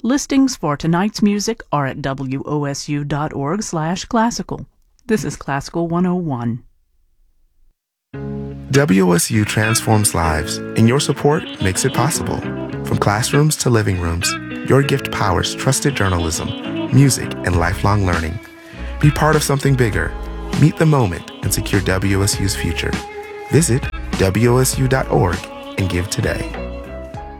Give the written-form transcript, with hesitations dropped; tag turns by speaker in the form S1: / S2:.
S1: Listings for tonight's music are at wosu.org/classical. This is Classical 101.
S2: WSU transforms lives, and your support makes it possible. From classrooms to living rooms, your gift powers trusted journalism, music, and lifelong learning. Be part of something bigger. Meet the moment and secure WSU's future. Visit WSU.org and give today.